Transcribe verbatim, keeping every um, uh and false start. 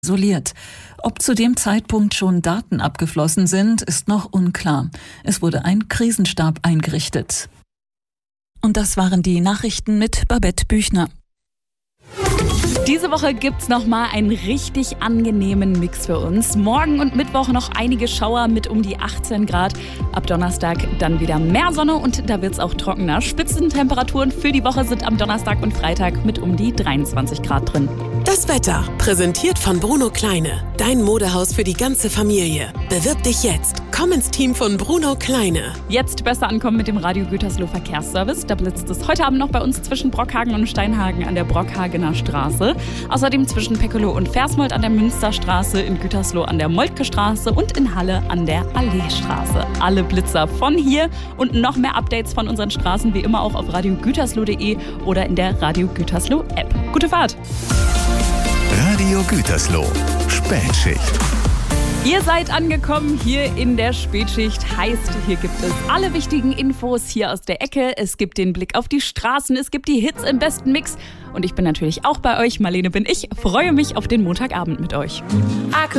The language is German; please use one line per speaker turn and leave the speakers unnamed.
isoliert. Ob zu dem Zeitpunkt schon Daten abgeflossen sind, ist noch unklar. Es wurde ein Krisenstab eingerichtet. Und das waren die Nachrichten mit Babette Büchner.
Diese Woche gibt's nochmal einen richtig angenehmen Mix für uns. Morgen und Mittwoch noch einige Schauer mit um die achtzehn Grad. Ab Donnerstag dann wieder mehr Sonne und da wird's auch trockener. Spitzentemperaturen für die Woche sind am Donnerstag und Freitag mit um die dreiundzwanzig Grad drin.
Das Wetter, präsentiert von Bruno Kleine. Dein Modehaus für die ganze Familie. Bewirb dich jetzt. Komm ins Team von Bruno Kleine.
Jetzt besser ankommen mit dem Radio Gütersloh Verkehrsservice. Da blitzt es heute Abend noch bei uns zwischen Brockhagen und Steinhagen an der Brockhagener Straße. Außerdem zwischen Peckelow und Versmold an der Münsterstraße, in Gütersloh an der Moltke Straße und in Halle an der Alleestraße. Alle Blitzer von hier und noch mehr Updates von unseren Straßen wie immer auch auf radio gütersloh punkt de oder in der Radio Gütersloh App. Gute Fahrt!
Radio Gütersloh, Spätschicht.
Ihr seid angekommen hier in der Spätschicht, heißt, hier gibt es alle wichtigen Infos hier aus der Ecke. Es gibt den Blick auf die Straßen, es gibt die Hits im besten Mix. Und ich bin natürlich auch bei euch, Marlene bin ich, freue mich auf den Montagabend mit euch.